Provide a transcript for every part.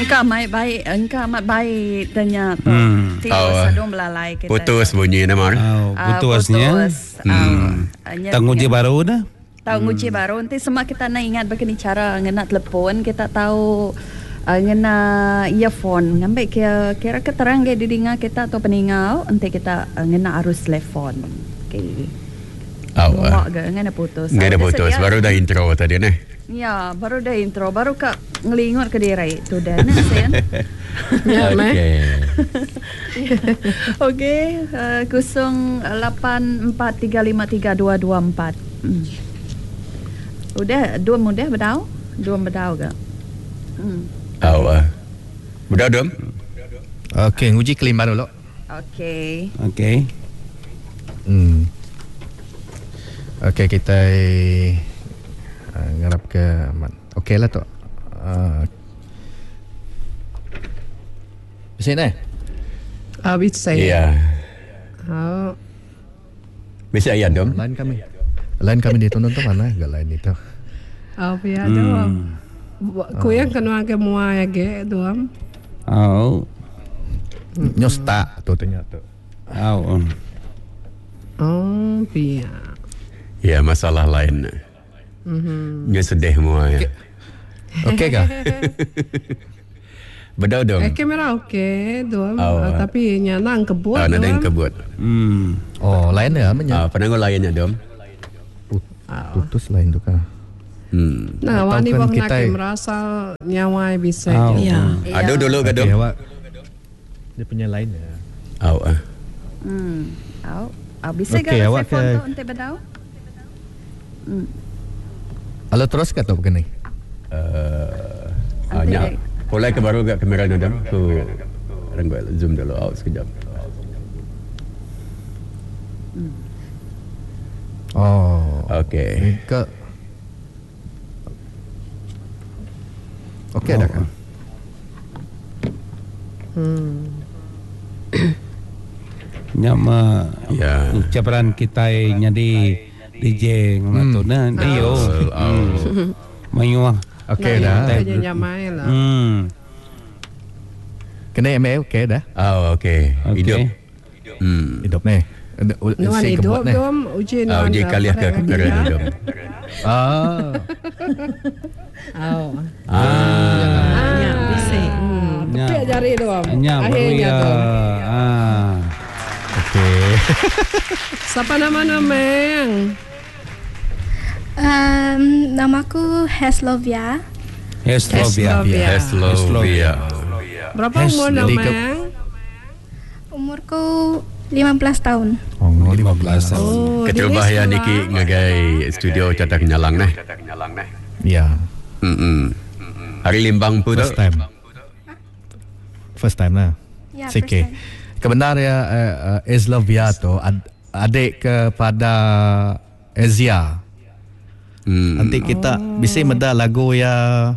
Engkau amat baik ternyata. Sadung belalai kita. Putus bunyi nama. Putusnya. Tanggung je baru dah. Tahu nguji baru nanti semua kita nak ingat begini cara ngena telepon kita tahu ngena earphone ngambil kira keterang ke didengar kita atau peninggal nanti kita ngena arus telefon. Okey. Ngena putus. Ngena putus baru dah intro tadi ni. Ya, baru dah intro baru kak ngelingot ke diri tu dah nah sen. Ya, Okey. 0843532224. Udah dua mudah berdau ke? Mudah dom. Okey, nguji kelima dulu. Okey. Okey, kita ngarap ke okey lah tu. Bisa ni? Bisa. Ya. Bisa ya dom. Lain kami ditonton tu mana? Gak lain itu. Ya doam. Ku yang kena ke mua ya ge doam. Nyosta tu ternyata. Pia. Ya, masalah lain. Nya sedih mua ya. Okey kah? Bedau dom. Kamera okey doam. Tapi nya nang kebut. Nang kebut. Lain dia namanya. Penanggung lainnya dom. Putus lain tu kah? Nah, wani bang nak merasa nyawa bisa. Ya. Ada dulu ke dom? Dia punya lain ya. Bisa ke telefon tu untuk bedau? Halo terus ke atau begini? Mulai ke baru ke kamera ni dom. Ku renggal zoom dulu out sekejap. Okey. Okey dah kan? Nyama ucapan kita nyadi DJ ngatuna Rio. Mayuah. Okey dah. Nyamai lah. Kena email okey dah. Okey. Hidup. Hidup ni. Nuan hidup dom uji nuan. Uji kalian ke kamera dom. Bisa. Betul jari dom. Akhirnya dom. Okey. Siapa nama yang? Namaku Heslovia. Berapa umur namanya? Umurku 15 tahun. 15 tahun. Kecil bahaya niki ngagai studio catak nyalang neh. Ya. Hari limbang pun tu. First time lah. Ya, Sikit. Kebenar ya Eslovia tu adik kepada Ezia. Nanti kita bisa meda lagu ya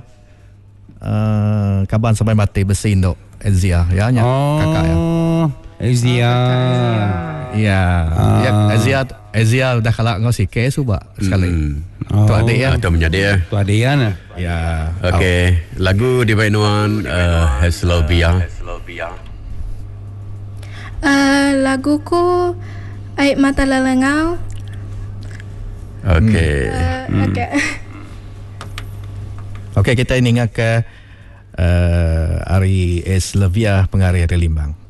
kaban sampai mati besi induk Ezia ya kakak ya. Ezia. Ya. Ezia dah kalak ngau sikit suba sekali. Tu adik ya. Tu punya dia. Tu adik ya nah. Ya. Okey, lagu di Bainuan Heslovia. Laguku Air Mata Lelengau. Okey. Okey, kita ingat ke Ari Eslovia pengarih Limbang.